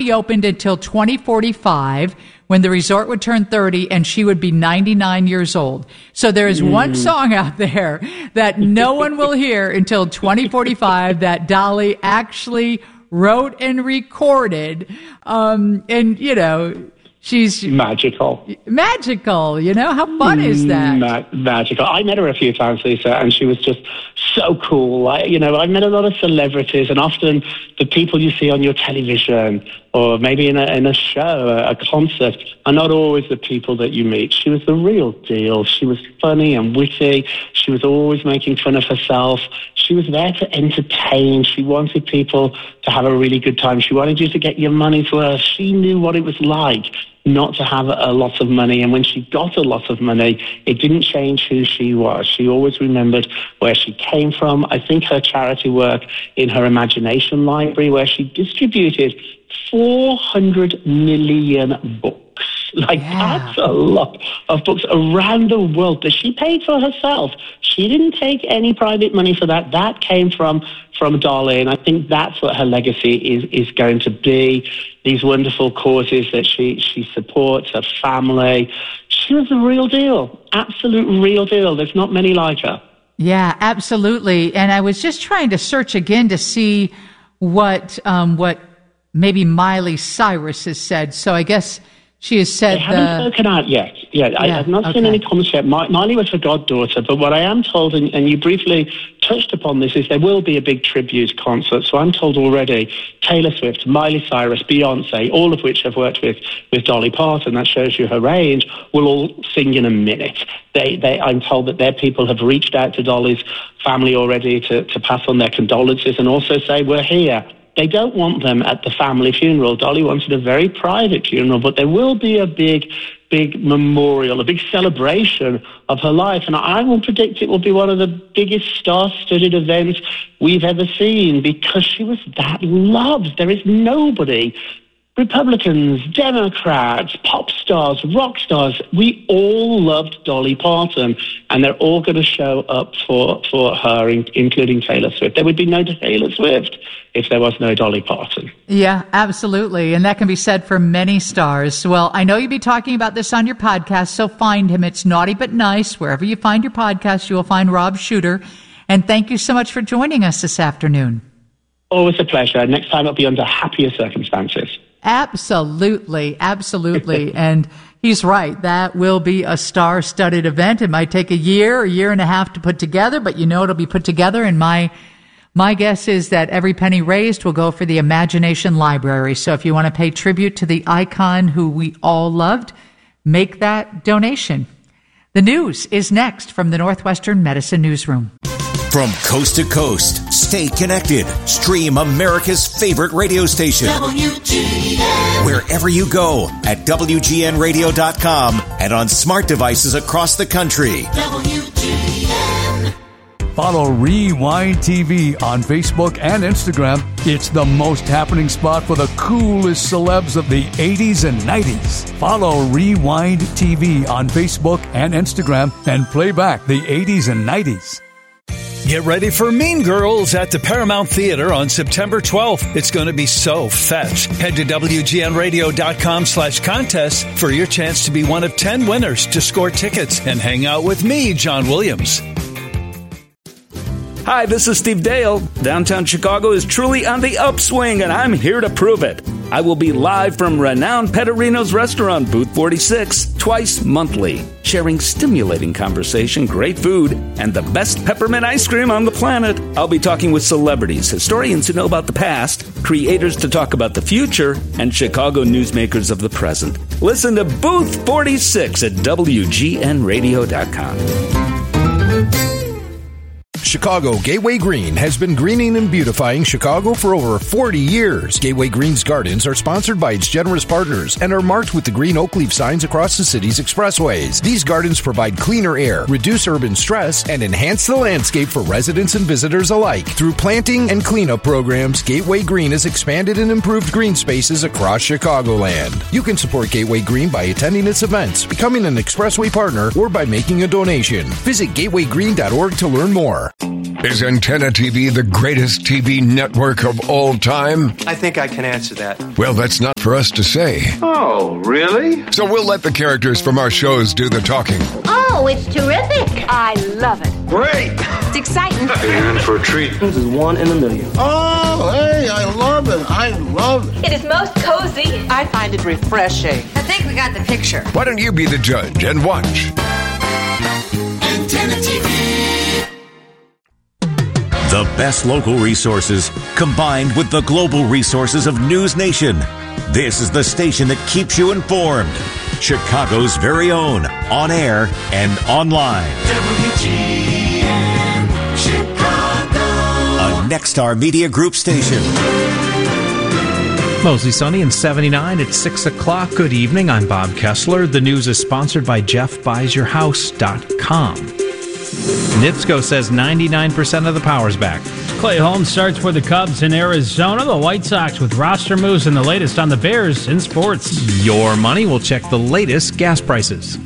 be opened until 2045, when the resort would turn 30 and she would be 99 years old. So there is one song out there that no one will hear until 2045 that Dolly actually wrote and recorded. And, you know, she's magical. Magical, you know? How fun is that? Magical. I met her a few times, Lisa, and she was just so cool. I've met a lot of celebrities, and often the people you see on your television or maybe in a show, a concert, are not always the people that you meet. She was the real deal. She was funny and witty. She was always making fun of herself. She was there to entertain. She wanted people to have a really good time. She wanted you to get your money's worth. She knew what it was like not to have a lot of money. And when she got a lot of money, it didn't change who she was. She always remembered where she came from. I think her charity work in her imagination library, where she distributed 400 million books. That's a lot of books around the world that she paid for herself. She didn't take any private money for that. That came from Dolly, and I think that's what her legacy is going to be. These wonderful causes that she supports, her family. She was the real deal, absolute real deal. There's not many like her. Yeah, absolutely. And I was just trying to search again to see what maybe Miley Cyrus has said. So I guess she has said... They haven't spoken out yet. I have not seen any comments yet. Miley was her goddaughter, but what I am told, and you briefly touched upon this, is there will be a big tribute concert. So I'm told already Taylor Swift, Miley Cyrus, Beyonce, all of which have worked with Dolly Parton, that shows you her range, will all sing in a minute. I'm told that their people have reached out to Dolly's family already to pass on their condolences and also say, we're here. They don't want them at the family funeral. Dolly wanted a very private funeral, but there will be a big memorial, a big celebration of her life. And I will predict it will be one of the biggest star-studded events we've ever seen, because she was that loved. There is nobody, Republicans, Democrats, pop stars, rock stars, we all loved Dolly Parton, and they're all going to show up for her, including Taylor Swift. There would be no Taylor Swift if there was no Dolly Parton. Yeah, absolutely. And that can be said for many stars. Well, I know you'll be talking about this on your podcast, so find him. It's Naughty But Nice. Wherever you find your podcast, you will find Rob Shuter. And thank you so much for joining us this afternoon. Always a pleasure. Next time it'll be under happier circumstances. Absolutely. And he's right. That will be a star-studded event. It might take a year and a half to put together, but it'll be put together. And my guess is that every penny raised will go for the Imagination Library. So if you want to pay tribute to the icon who we all loved, make that donation. The news is next from the Northwestern Medicine Newsroom. From coast to coast, stay connected. Stream America's favorite radio station. WGN. Wherever you go at WGNradio.com and on smart devices across the country. WGN. Follow Rewind TV on Facebook and Instagram. It's the most happening spot for the coolest celebs of the 80s and 90s. Follow Rewind TV on Facebook and Instagram and play back the 80s and 90s. Get ready for Mean Girls at the Paramount Theater on September 12th. It's going to be so fetch. Head to WGNradio.com/contest for your chance to be one of 10 winners to score tickets and hang out with me, John Williams. Hi, this is Steve Dale. Downtown Chicago is truly on the upswing, and I'm here to prove it. I will be live from renowned Pettorino's restaurant, Booth 46, twice monthly, sharing stimulating conversation, great food, and the best peppermint ice cream on the planet. I'll be talking with celebrities, historians who know about the past, creators to talk about the future, and Chicago newsmakers of the present. Listen to Booth 46 at WGNradio.com. Chicago Gateway Green has been greening and beautifying Chicago for over 40 years. Gateway Green's gardens are sponsored by its generous partners and are marked with the green oak leaf signs across the city's expressways. These gardens provide cleaner air, reduce urban stress, and enhance the landscape for residents and visitors alike. Through planting and cleanup programs, Gateway Green has expanded and improved green spaces across Chicagoland. You can support Gateway Green by attending its events, becoming an expressway partner, or by making a donation. Visit gatewaygreen.org to learn more. Is Antenna TV the greatest TV network of all time? I think I can answer that. Well, that's not for us to say. Oh, really? So we'll let the characters from our shows do the talking. Oh, it's terrific. I love it. Great. It's exciting. And for a treat. This is 1 in a million. Oh, hey, I love it. I love it. It is most cozy. I find it refreshing. I think we got the picture. Why don't you be the judge and watch? Antenna TV. The best local resources combined with the global resources of News Nation. This is the station that keeps you informed. Chicago's very own, on air and online. WGN Chicago. A Nexstar Media Group station. Mostly sunny and 79 at 6 o'clock. Good evening. I'm Bob Kessler. The news is sponsored by JeffBuysYourHouse.com. NIPSCO says 99% of the power's back. Clay Holmes starts for the Cubs in Arizona. The White Sox with roster moves and the latest on the Bears in sports. Your money will check the latest gas prices.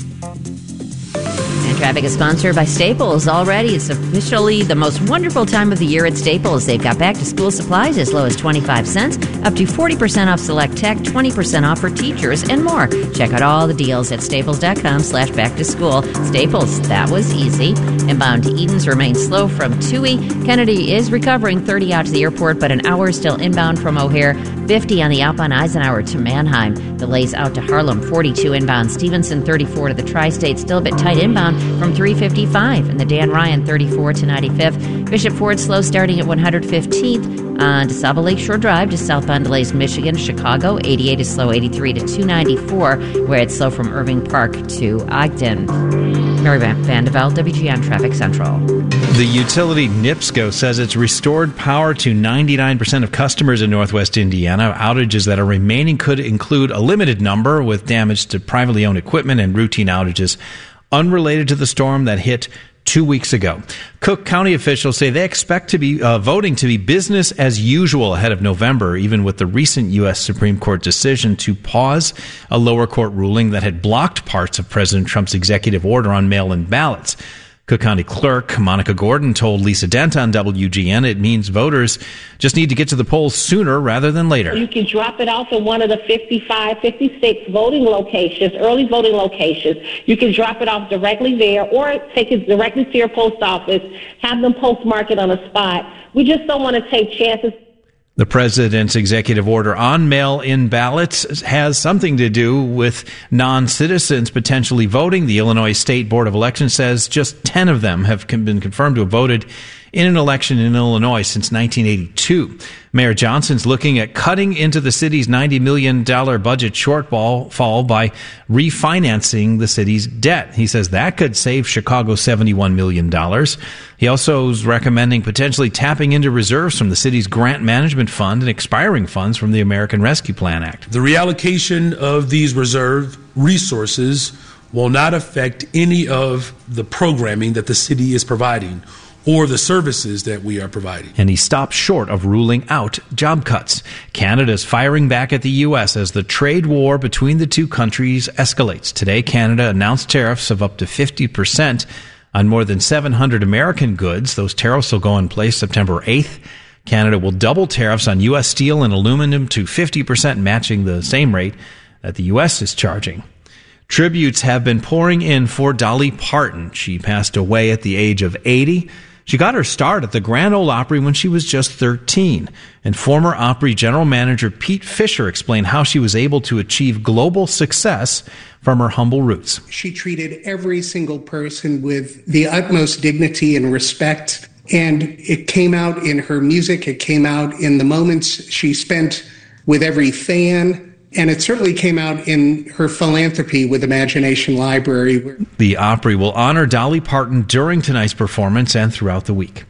And traffic is sponsored by Staples. Already, it's officially the most wonderful time of the year at Staples. They've got back-to-school supplies as low as 25 cents, up to 40% off select tech, 20% off for teachers, and more. Check out all the deals at staples.com/back-to-school. Staples, that was easy. Inbound to Edens remains slow from Toohey. Kennedy is recovering 30 out to the airport, but an hour still inbound from O'Hare. 50 on the outbound Eisenhower to Mannheim. Delays out to Harlem, 42 inbound. Stevenson, 34 to the Tri-State. Still a bit tight inbound from 355. And the Dan Ryan, 34 to 95th. Bishop Ford slow starting at 115th. On DeSable Lakeshore Drive to southbound delays Michigan. Chicago, 88 is slow, 83 to 294, where it's slow from Irving Park to Ogden. Mary Van de Velde, WGN Traffic Central. The utility NIPSCO says it's restored power to 99% of customers in Northwest Indiana. Outages that are remaining could include a limited number with damage to privately owned equipment and routine outages unrelated to the storm that hit 2 weeks ago. Cook County officials say they expect to be voting to be business as usual ahead of November, even with the recent U.S. Supreme Court decision to pause a lower court ruling that had blocked parts of President Trump's executive order on mail-in ballots. Cook County Clerk Monica Gordon told Lisa Dent on WGN it means voters just need to get to the polls sooner rather than later. You can drop it off at one of the 55, 56 voting locations, early voting locations. You can drop it off directly there or take it directly to your post office, have them postmark it on a spot. We just don't want to take chances. The president's executive order on mail-in ballots has something to do with non-citizens potentially voting. The Illinois State Board of Elections says just 10 of them have been confirmed to have voted in an election in Illinois since 1982. Mayor Johnson's looking at cutting into the city's $90 million budget shortfall by refinancing the city's debt. He says that could save Chicago $71 million. He also is recommending potentially tapping into reserves from the city's grant management fund and expiring funds from the American Rescue Plan Act. The reallocation of these reserve resources will not affect any of the programming that the city is providing or the services that we are providing. And he stopped short of ruling out job cuts. Canada's firing back at the U.S. as the trade war between the two countries escalates. Today, Canada announced tariffs of up to 50% on more than 700 American goods. Those tariffs will go in place September 8th. Canada will double tariffs on U.S. steel and aluminum to 50%, matching the same rate that the U.S. is charging. Tributes have been pouring in for Dolly Parton. She passed away at the age of 80. She got her start at the Grand Ole Opry when she was just 13. And former Opry general manager Pete Fisher explained how she was able to achieve global success from her humble roots. She treated every single person with the utmost dignity and respect. And it came out in her music. It came out in the moments she spent with every fan. And it certainly came out in her philanthropy with Imagination Library. The Opry will honor Dolly Parton during tonight's performance and throughout the week.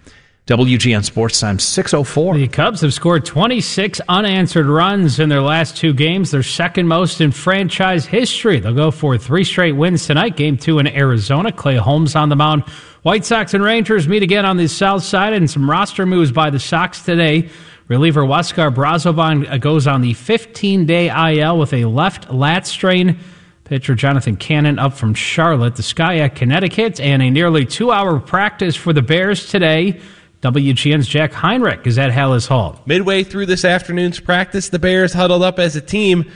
WGN Sports Time 6:04. The Cubs have scored 26 unanswered runs in their last two games, their second most in franchise history. They'll go for 3 straight wins tonight. Game 2 in Arizona. Clay Holmes on the mound. White Sox and Rangers meet again on the south side, and some roster moves by the Sox today. Reliever Huáscar Brazoban goes on the 15-day IL with a left lat strain. Pitcher Jonathan Cannon up from Charlotte. The Sky at Connecticut, and a nearly 2-hour practice for the Bears today. WGN's Jack Heinrich is at Hallis Hall. Midway through this afternoon's practice, the Bears huddled up as a team